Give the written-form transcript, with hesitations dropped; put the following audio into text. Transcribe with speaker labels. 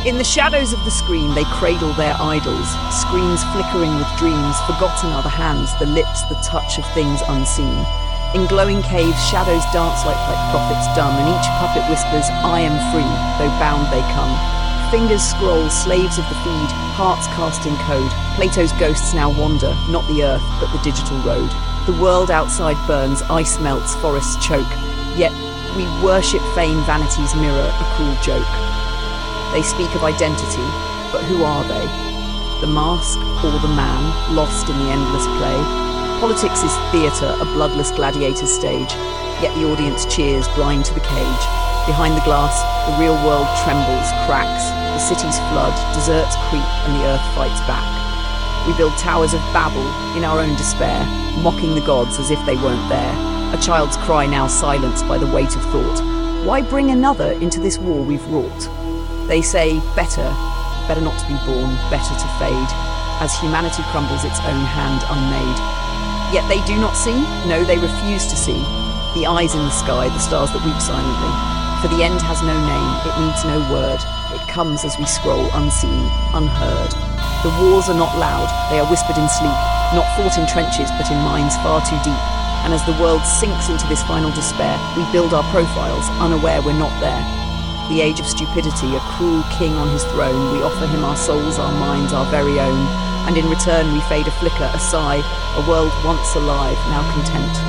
Speaker 1: In the shadows of the screen, they cradle their idols, screens flickering with dreams, forgotten are the hands, the lips, the touch of things unseen. In glowing caves, shadows dance like prophets dumb, and each puppet whispers, I am free, though bound they come. Fingers scroll, slaves of the feed, hearts cast in code. Plato's ghosts now wander, not the earth, but the digital road. The world outside burns, ice melts, forests choke. Yet we worship fame, vanity's mirror, a cruel joke. They speak of identity, but who are they? The mask or the man, lost in the endless play? Politics is theatre, a bloodless gladiator stage, yet the audience cheers, blind to the cage. Behind the glass, the real world trembles, cracks, the cities flood, deserts creep, and the earth fights back. We build towers of Babel in our own despair, mocking the gods as if they weren't there. A child's cry now silenced by the weight of thought. Why bring another into this war we've wrought? They say, better not to be born, better to fade, as humanity crumbles its own hand unmade. Yet they do not see, no, they refuse to see. The eyes in the sky, the stars that weep silently. For the end has no name, it needs no word. It comes as we scroll unseen, unheard. The wars are not loud, they are whispered in sleep, not fought in trenches, but in minds far too deep. And as the world sinks into this final despair, we build our profiles, unaware we're not there. The age of stupidity, a cruel king on his throne, we offer him our souls, our minds, our very own. And in return we fade a flicker, a sigh, a world once alive, now content.